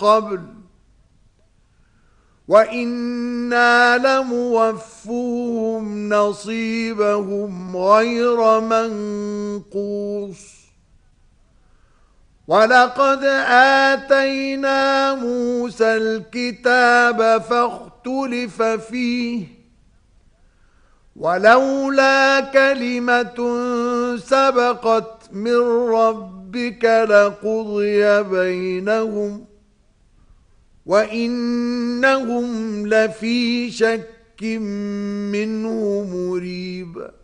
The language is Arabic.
قبل وإنا لموفوهم نصيبهم غير منقوص ولقد آتينا موسى الكتاب فاختلف فيه ولولا كلمة سبقت من ربك لقضي بينهم وإنهم لفي شك منه مريب